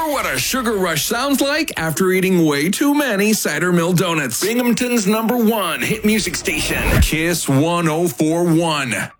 Remember what a sugar rush sounds like after eating way too many cider mill donuts. Binghamton's #1 hit music station, Kiss 104.1.